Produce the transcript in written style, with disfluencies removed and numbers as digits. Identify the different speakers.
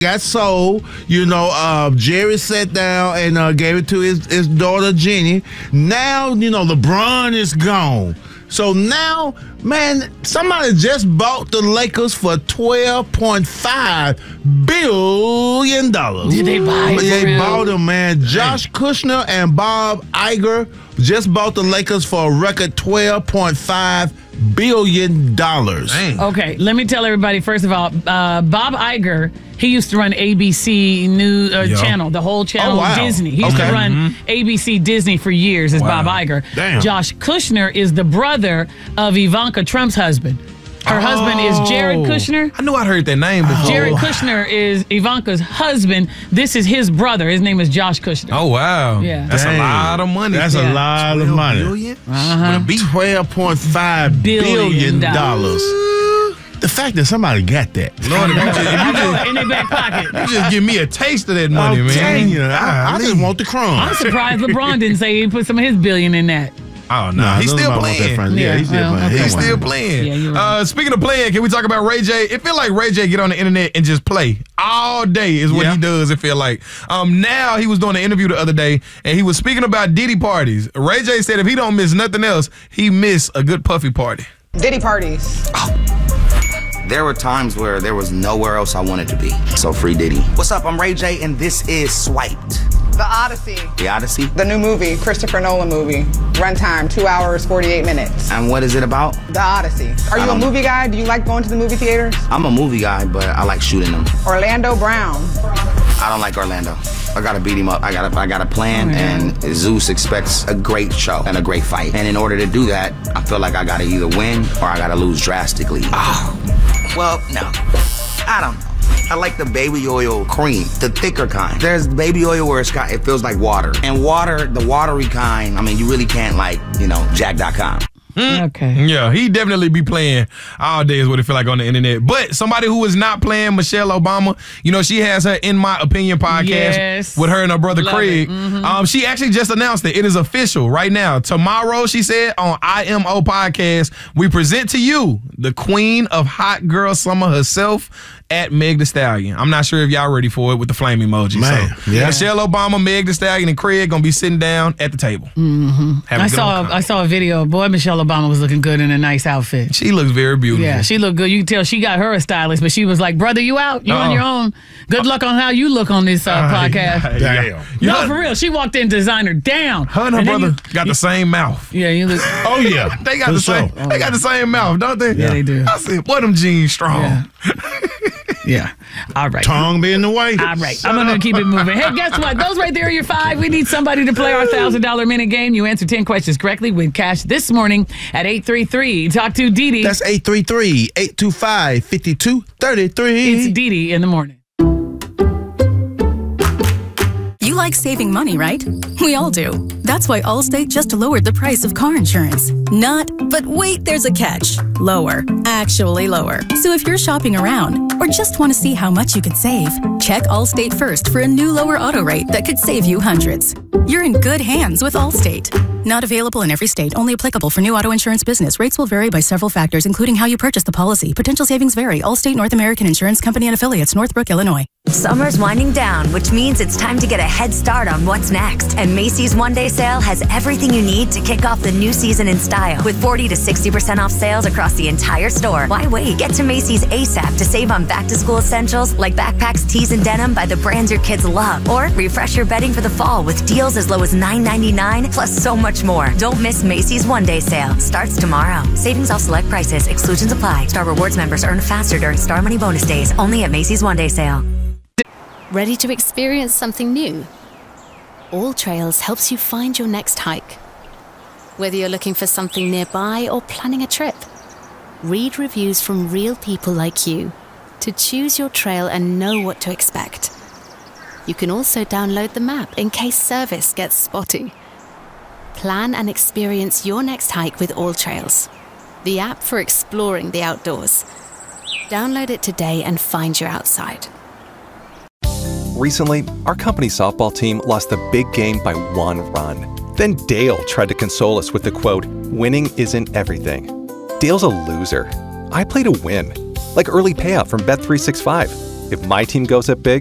Speaker 1: got sold. Jerry sat down and gave it to his daughter Jenny. Now, LeBron is gone. So now, man, somebody just bought the Lakers for $12.5 billion.
Speaker 2: Did they buy it?
Speaker 1: They bought them, man. Josh Kushner and Bob Iger just bought the Lakers for a record $12.5 billion.
Speaker 3: Dang.
Speaker 2: Okay, let me tell everybody, first of all, Bob Iger, he used to run ABC News channel, the whole channel,
Speaker 1: wow.
Speaker 2: Disney. He used to run ABC Disney for years as Bob Iger.
Speaker 1: Damn.
Speaker 2: Josh Kushner is the brother of Ivanka Trump's husband. Her husband is Jared Kushner.
Speaker 3: I knew I'd heard that name before.
Speaker 2: Jared Kushner is Ivanka's husband. This is his brother. His name is Josh Kushner.
Speaker 3: Oh, wow.
Speaker 2: Yeah.
Speaker 3: That's a lot of money.
Speaker 1: That's a lot of money. $12.5 billion. The fact that somebody got that.
Speaker 3: Lord,
Speaker 2: In their back pocket.
Speaker 3: you just give me a taste of that money,
Speaker 1: I'm
Speaker 3: man.
Speaker 1: telling you, I just want the crumbs.
Speaker 2: I'm surprised LeBron didn't say he put some of his billion in that.
Speaker 3: Oh, no. He's still playing.
Speaker 1: Yeah, he's still playing.
Speaker 3: He's still playing.
Speaker 2: Yeah, you're right.
Speaker 3: Speaking of playing, can we talk about Ray J? It feel like Ray J get on the internet and just play all day is what he does, it feel like. Now he was doing an interview the other day, and he was speaking about Diddy parties. Ray J said if he don't miss nothing else, he miss a good puffy party.
Speaker 4: Diddy parties.
Speaker 5: There were times where there was nowhere else I wanted to be. So free Diddy. What's up? I'm Ray J, and this is Swiped.
Speaker 4: The Odyssey.
Speaker 5: The Odyssey?
Speaker 4: The new movie, Christopher Nolan movie. Runtime, 2 hours, 48 minutes.
Speaker 5: And what is it about?
Speaker 4: The Odyssey. Are you a movie guy? Do you like going to the movie theaters?
Speaker 5: I'm a movie guy, but I like shooting them.
Speaker 4: Orlando Brown.
Speaker 5: I don't like Orlando. I gotta beat him up. I got a plan, and Zeus expects a great show and a great fight. And in order to do that, I feel like I gotta either win or I gotta lose drastically. Well, no. I don't know. I like the baby oil cream, the thicker kind. There's baby oil where it feels like water. And water, the watery kind, I mean, you really can't Jack.com.
Speaker 2: Okay.
Speaker 3: Yeah, he definitely be playing all day is what it feel like on the internet. But somebody who is not playing, Michelle Obama, she has her In My Opinion podcast with her and her brother Craig. She actually just announced it. It is official right now. Tomorrow, she said, on IMO podcast, we present to you the queen of hot girl summer herself, at Meg Thee Stallion. I'm not sure if y'all ready for it with the flame emoji.
Speaker 1: Man,
Speaker 3: so, Michelle Obama, Meg Thee Stallion, and Craig gonna be sitting down at the table.
Speaker 2: I saw a video. Boy, Michelle Obama was looking good in a nice outfit.
Speaker 3: She looks very beautiful.
Speaker 2: Yeah, she looked good. You can tell she got her a stylist, but she was like, "Brother, you out? You on your own? Good luck on how you look on this podcast."
Speaker 1: Damn.
Speaker 2: No, for real. She walked in designer down.
Speaker 3: Her and her brother got the same mouth.
Speaker 2: Yeah, you look.
Speaker 1: Oh yeah,
Speaker 3: they got the same. They got the same mouth, don't they?
Speaker 2: Yeah, they do.
Speaker 3: I said, "Boy, them jeans strong."
Speaker 2: Yeah. Yeah. All right.
Speaker 1: Tongue being the way.
Speaker 2: All right. I'm going to keep it moving. Hey, guess what? Those right there are your 5. We need somebody to play our $1,000 minute game. You answer 10 questions correctly with cash this morning at 833. Talk to Didi.
Speaker 1: That's 833-825-5233.
Speaker 2: It's Didi in the morning.
Speaker 6: You like saving money, right? We all do. That's why Allstate just lowered the price of car insurance. But wait, there's a catch. Lower. Actually lower. So if you're shopping around or just want to see how much you could save, check Allstate first for a new lower auto rate that could save you hundreds. You're in good hands with Allstate. Not available in every state. Only applicable for new auto insurance business. Rates will vary by several factors, including how you purchase the policy. Potential savings vary. Allstate North American Insurance Company and Affiliates, Northbrook, Illinois.
Speaker 7: Summer's winding down, which means it's time to get a head start on what's next. And Macy's one-day sale has everything you need to kick off the new season in style. With 40 to 60% off sales across the entire store. Why wait? Get to Macy's ASAP to save on back-to-school essentials like backpacks, tees, and denim by the brands your kids love. Or refresh your bedding for the fall with deals as low as $9.99, plus so much more. Don't miss Macy's one-day sale. Starts tomorrow. Savings off select prices. Exclusions apply. Star Rewards members earn faster during Star Money bonus days. Only at Macy's one-day sale.
Speaker 8: Ready to experience something new? All Trails helps you find your next hike. Whether you're looking for something nearby or planning a trip, read reviews from real people like you to choose your trail and know what to expect. You can also download the map in case service gets spotty. Plan and experience your next hike with All Trails, the app for exploring the outdoors. Download it today and find your outside.
Speaker 9: Recently, our company's softball team lost the big game by 1 run. Then Dale tried to console us with the quote, "Winning isn't everything." Dale's a loser. I play to win, like early payout from Bet365. If my team goes up big,